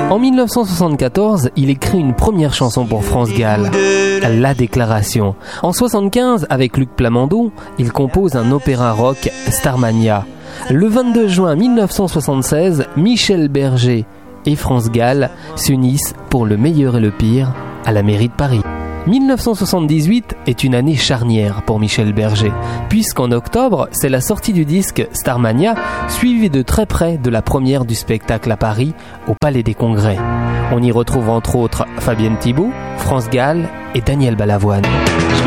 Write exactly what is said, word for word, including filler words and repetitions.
En dix-neuf cent soixante-quatorze, il écrit une première chanson pour France Gall, La Déclaration. En soixante-quinze, avec Luc Plamondon, il compose un opéra rock, Starmania. Le vingt-deux juin mille neuf cent soixante-seize, Michel Berger et France Gall s'unissent pour Le meilleur et le pire à la mairie de Paris. mille neuf cent soixante-dix-huit est une année charnière pour Michel Berger, puisqu'en octobre, c'est la sortie du disque Starmania, suivie de très près de la première du spectacle à Paris, au Palais des Congrès. On y retrouve entre autres Fabienne Thibault, France Gall et Daniel Balavoine.